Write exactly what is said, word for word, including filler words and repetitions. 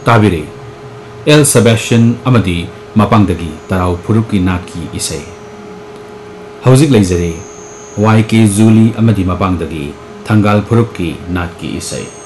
ताबिरे L Sebastian अमदी मपांगदगी तराउ फुरुप की नाट की इसै हौजिक लेजरे वाई के जूली अमदी मपांगदगी थंगाल फुरुप की नाट की इसै।